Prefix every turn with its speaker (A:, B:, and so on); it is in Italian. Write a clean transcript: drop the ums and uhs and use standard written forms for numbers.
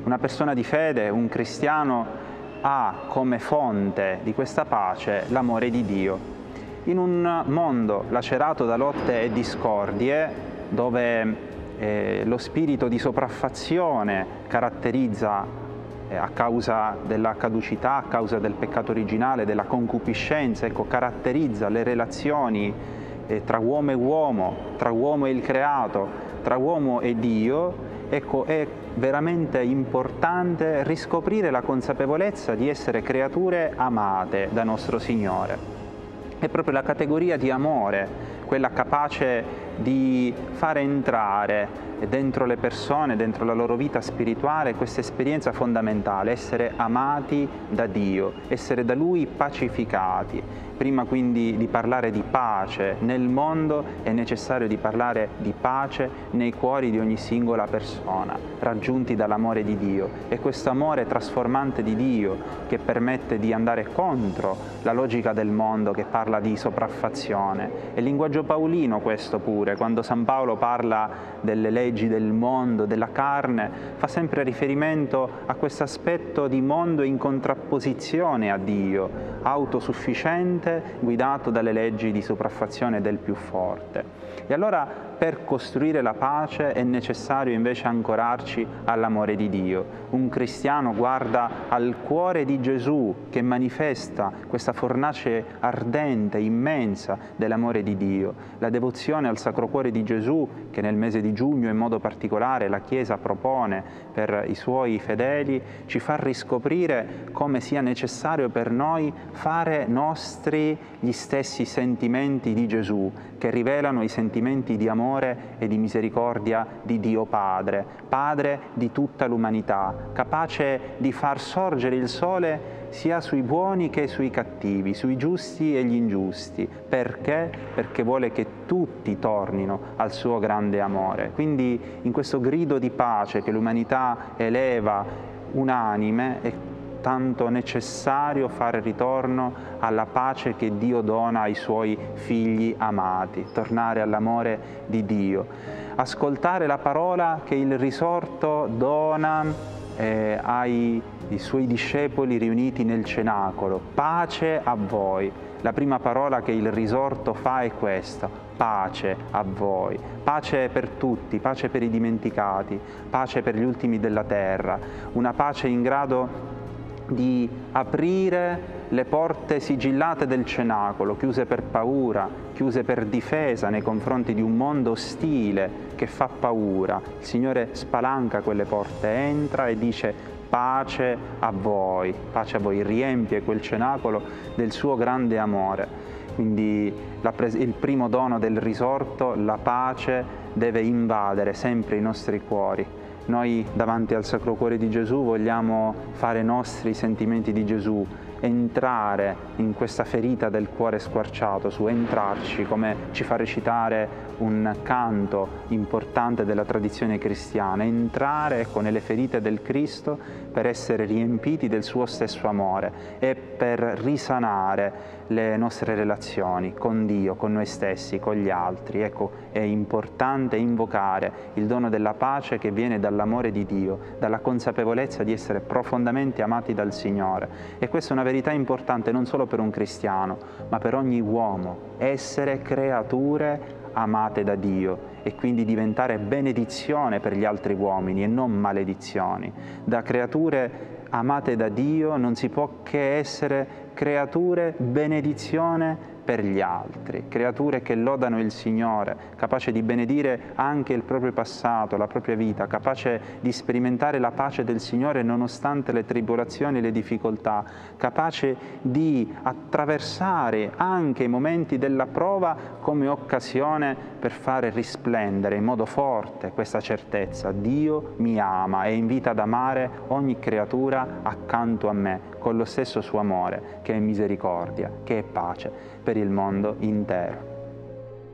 A: Una persona di fede, un cristiano, ha come fonte di questa pace l'amore di Dio. In un mondo lacerato da lotte e discordie, dove lo spirito di sopraffazione caratterizza a causa della caducità, a causa del peccato originale, della concupiscenza, ecco, caratterizza le relazioni tra uomo e uomo, tra uomo e il creato, tra uomo e Dio, ecco, è veramente importante riscoprire la consapevolezza di essere creature amate da nostro Signore. È proprio la categoria di amore quella capace di fare entrare dentro le persone, dentro la loro vita spirituale, questa esperienza fondamentale, essere amati da Dio, essere da Lui pacificati. Prima quindi di parlare di pace nel mondo è necessario di parlare di pace nei cuori di ogni singola persona, raggiunti dall'amore di Dio. È questo amore trasformante di Dio che permette di andare contro la logica del mondo che parla di sopraffazione. È il linguaggio paolino questo pure, quando San Paolo parla delle leggi del mondo, della carne, fa sempre riferimento a questo aspetto di mondo in contrapposizione a Dio, autosufficiente, guidato dalle leggi di sopraffazione del più forte. E allora per costruire la pace è necessario invece ancorarci all'amore di Dio. Un cristiano guarda al cuore di Gesù che manifesta questa fornace ardente, immensa dell'amore di Dio. La devozione al Sacro Cuore di Gesù, che nel mese di giugno in modo particolare la Chiesa propone per i suoi fedeli, ci fa riscoprire come sia necessario per noi fare nostri gli stessi sentimenti di Gesù, che rivelano i sentimenti di amore e di misericordia di Dio Padre, Padre di tutta l'umanità, capace di far sorgere il sole sia sui buoni che sui cattivi, sui giusti e gli ingiusti. Perché? Perché vuole che tutti tornino al suo grande amore. Quindi in questo grido di pace che l'umanità eleva unanime è tanto necessario fare ritorno alla pace che Dio dona ai Suoi figli amati, tornare all'amore di Dio, ascoltare la parola che il risorto dona ai Suoi discepoli riuniti nel cenacolo: pace a voi. La prima parola che il risorto fa è questa: pace a voi. Pace per tutti, pace per i dimenticati, pace per gli ultimi della terra, una pace in grado di aprire le porte sigillate del cenacolo, chiuse per paura, chiuse per difesa nei confronti di un mondo ostile che fa paura. Il Signore spalanca quelle porte, entra e dice: pace a voi, riempie quel cenacolo del suo grande amore. Quindi il primo dono del risorto, la pace, deve invadere sempre i nostri cuori. Noi davanti al Sacro Cuore di Gesù vogliamo fare nostri i sentimenti di Gesù, entrare in questa ferita del cuore squarciato, entrarci, come ci fa recitare un canto importante della tradizione cristiana, entrare nelle ferite del Cristo per essere riempiti del suo stesso amore e per risanare le nostre relazioni con Dio, con noi stessi, con gli altri. Ecco, è importante invocare il dono della pace che viene dall'amore di Dio, dalla consapevolezza di essere profondamente amati dal Signore. E questa è una verità importante non solo per un cristiano, ma per ogni uomo: essere creature amate da Dio e quindi diventare benedizione per gli altri uomini e non maledizioni. Da creature amate da Dio non si può che essere creature benedizione per gli altri, creature che lodano il Signore, capace di benedire anche il proprio passato, la propria vita, capace di sperimentare la pace del Signore nonostante le tribolazioni e le difficoltà, capace di attraversare anche i momenti della prova come occasione per fare risplendere in modo forte questa certezza: Dio mi ama e invita ad amare ogni creatura accanto a me con lo stesso suo amore, che è misericordia, che è pace per il mondo intero.